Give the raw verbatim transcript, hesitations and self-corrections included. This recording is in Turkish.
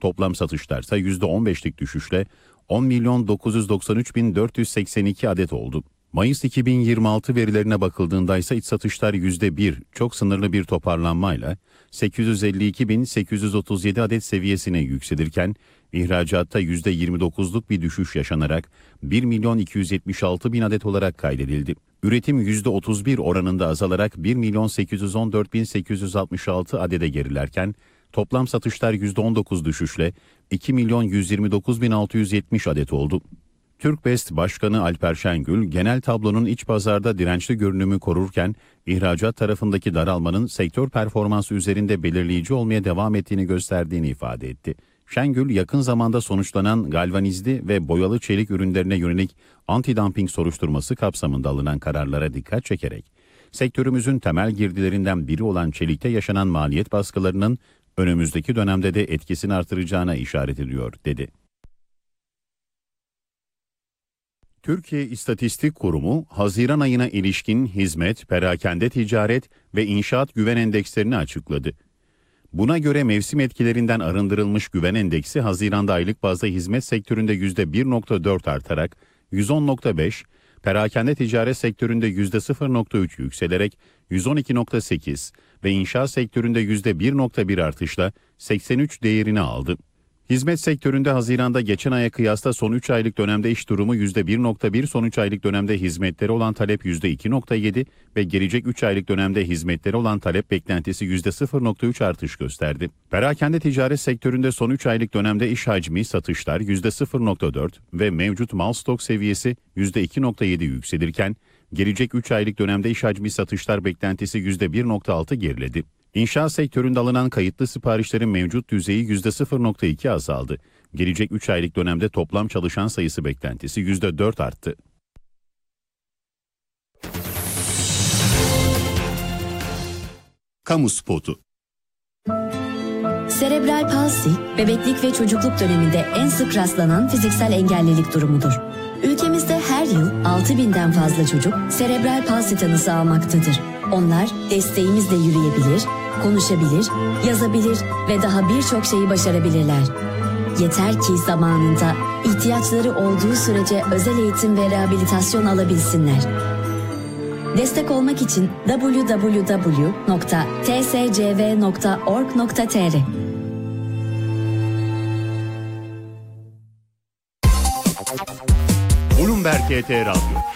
Toplam satışlar ise yüzde on beşlik düşüşle on milyon dokuz yüz doksan üç bin dört yüz seksen iki adet oldu. Mayıs iki bin yirmi altı verilerine bakıldığında ise iç satışlar yüzde bir, çok sınırlı bir toparlanmayla sekiz yüz elli iki bin sekiz yüz otuz yedi adet seviyesine yükselirken, ihracatta yüzde yirmi dokuzluk bir düşüş yaşanarak bir milyon iki yüz yetmiş altı bin adet olarak kaydedildi. Üretim yüzde otuz bir oranında azalarak bir milyon sekiz yüz on dört bin sekiz yüz altmış altı adede gerilerken, toplam satışlar yüzde on dokuz düşüşle iki milyon yüz yirmi dokuz bin altı yüz yetmiş adet oldu. Türkbest Başkanı Alper Şengül, genel tablonun iç pazarda dirençli görünümü korurken, ihracat tarafındaki daralmanın sektör performansı üzerinde belirleyici olmaya devam ettiğini gösterdiğini ifade etti. Şengül, yakın zamanda sonuçlanan galvanizli ve boyalı çelik ürünlerine yönelik anti-dumping soruşturması kapsamında alınan kararlara dikkat çekerek, sektörümüzün temel girdilerinden biri olan çelikte yaşanan maliyet baskılarının önümüzdeki dönemde de etkisini artıracağına işaret ediyor, dedi. Türkiye İstatistik Kurumu, Haziran ayına ilişkin hizmet, perakende ticaret ve inşaat güven endekslerini açıkladı. Buna göre mevsim etkilerinden arındırılmış güven endeksi Haziran'da aylık bazda hizmet sektöründe yüzde bir virgül dört artarak yüz on virgül beş, perakende ticaret sektöründe yüzde sıfır virgül üç yükselerek yüz on iki virgül sekiz ve inşaat sektöründe yüzde bir virgül bir artışla seksen üç değerini aldı. Hizmet sektöründe Haziran'da geçen aya kıyasla son üç aylık dönemde iş durumu yüzde bir virgül bir, son üç aylık dönemde hizmetlere olan talep yüzde iki virgül yedi ve gelecek üç aylık dönemde hizmetlere olan talep beklentisi yüzde sıfır virgül üç artış gösterdi. Perakende ticaret sektöründe son üç aylık dönemde iş hacmi, satışlar yüzde sıfır virgül dört ve mevcut mal stok seviyesi yüzde iki virgül yedi yükselirken, gelecek üç aylık dönemde iş hacmi, satışlar beklentisi yüzde bir virgül altı geriledi. İnşaat sektöründe alınan kayıtlı siparişlerin mevcut düzeyi yüzde sıfır virgül iki azaldı. Gelecek üç aylık dönemde toplam çalışan sayısı beklentisi yüzde dört arttı. Kamu spotu. Serebral palsi, bebeklik ve çocukluk döneminde en sık rastlanan fiziksel engellilik durumudur. Ülkemizde her yıl altı binden fazla çocuk serebral palsi tanısı almaktadır. Onlar desteğimizle yürüyebilir, konuşabilir, yazabilir ve daha birçok şeyi başarabilirler. Yeter ki zamanında ihtiyaçları olduğu sürece özel eğitim ve rehabilitasyon alabilsinler. Destek olmak için double-u double-u double-u nokta t s c v nokta org nokta t r. Bloomberg T T Radyo.